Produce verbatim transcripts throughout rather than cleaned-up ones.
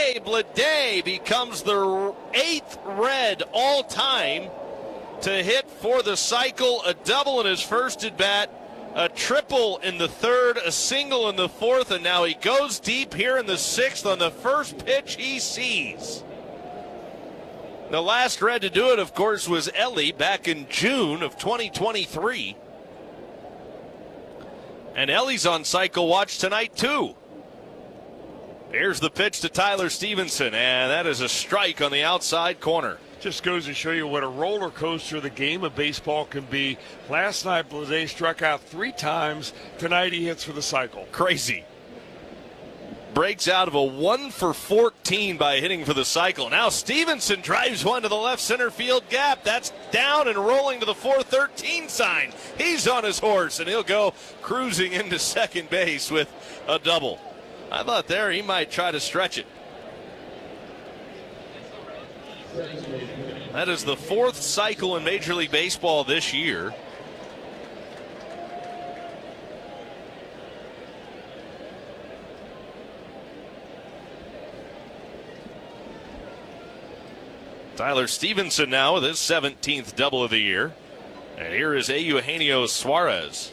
Jay Bleday becomes the eighth Red all-time to hit for the cycle. A double in his first at-bat, a triple in the third, a single in the fourth, and now he goes deep here in the sixth on the first pitch he sees. The last Red to do it, of course, was Elly back in June of twenty twenty-three. And Elly's on cycle watch tonight, too. Here's the pitch to Tyler Stevenson, and that is a strike on the outside corner. Just goes to show you what a roller coaster the game of baseball can be. Last night, Bleday struck out three times. Tonight, he hits for the cycle. Crazy. Breaks out of a one for fourteen by hitting for the cycle. Now Stevenson drives one to the left center field gap. That's down and rolling to the four thirteen sign. He's on his horse, and he'll go cruising into second base with a double. I thought there he might try to stretch it. That is the fourth cycle in Major League Baseball this year. Tyler Stevenson now with his seventeenth double of the year. And here is Eugenio Suarez.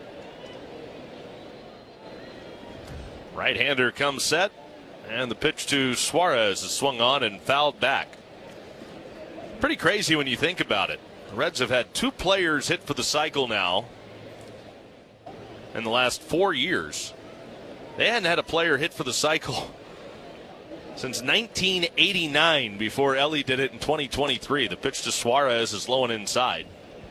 Right-hander comes set, and the pitch to Suarez is swung on and fouled back. Pretty crazy when you think about it. The Reds have had two players hit for the cycle now in the last four years. They hadn't had a player hit for the cycle since nineteen eighty-nine, before Elly did it in twenty twenty-three. The pitch to Suarez is low and inside.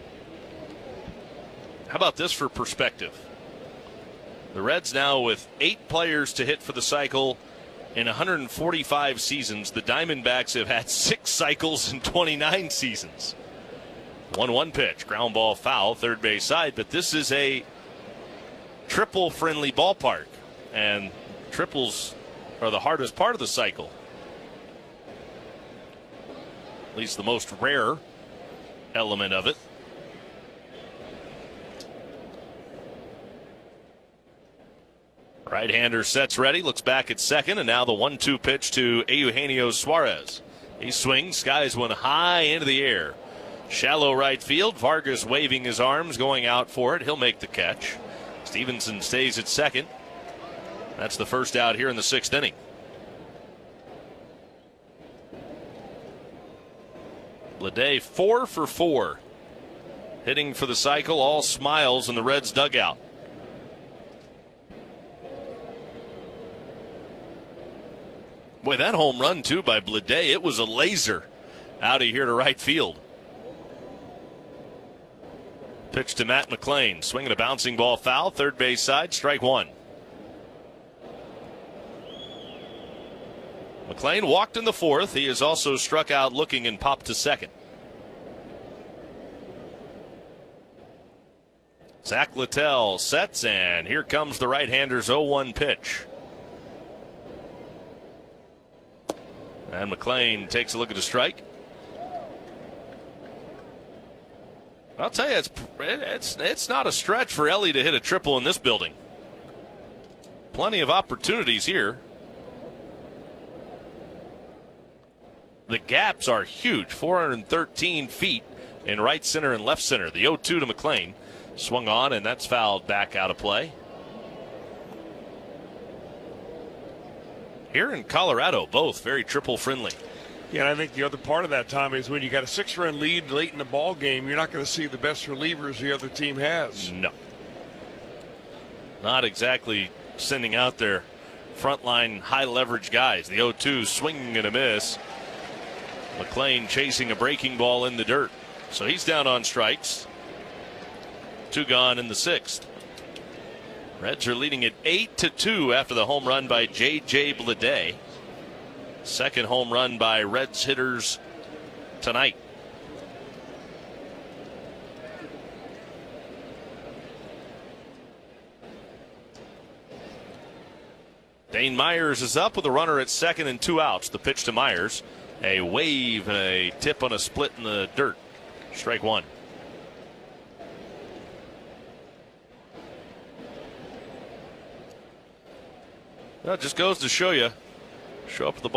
How about this for perspective? The Reds now with eight players to hit for the cycle in one hundred forty-five seasons. The Diamondbacks have had six cycles in twenty-nine seasons. one one pitch, ground ball foul, third base side. But this is a triple-friendly ballpark, and triples are the hardest part of the cycle. At least the most rare element of it. Right-hander sets ready, looks back at second, and now the one two pitch to Eugenio Suarez. He swings, skies one high into the air. Shallow right field, Vargas waving his arms, going out for it. He'll make the catch. Stevenson stays at second. That's the first out here in the sixth inning. Bleday four for four. Hitting for the cycle, all smiles in the Reds dugout. Boy, that home run, too, by Bleday, it was a laser out of here to right field. Pitch to Matt McLain, swinging a bouncing ball foul, third base side, strike one. McLain walked in the fourth. He is also struck out looking and popped to second. Zach Littell sets, and here comes the right-hander's oh one pitch. And McLain takes a look at the strike. I'll tell you, it's it's it's not a stretch for Elly to hit a triple in this building. Plenty of opportunities here. The gaps are huge, four hundred thirteen feet in right center and left center. The oh two to McLain. Swung on, and that's fouled back out of play. Here in Colorado, both very triple friendly. Yeah, and I think the other part of that, Tommy, is when you got a six-run lead late in the ball game, you're not going to see the best relievers the other team has. No. Not exactly sending out their frontline high-leverage guys. The oh two swinging and a miss. McLain chasing a breaking ball in the dirt. So he's down on strikes. Two gone in the sixth. Reds are leading at eight to two after the home run by J J Bleday. Second home run by Reds hitters tonight. Dane Myers is up with a runner at second and two outs. The pitch to Myers. A wave and a tip on a split in the dirt. Strike one. Well, it just goes to show you. Show up at the ball.